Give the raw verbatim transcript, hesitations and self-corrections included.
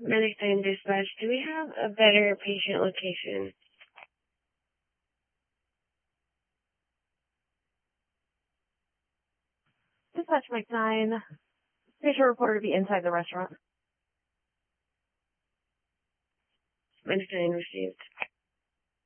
Medic nine Dispatch, do we have a better patient location? Dispatch Mike nine. Patient reported to be inside the restaurant. Medic nine received.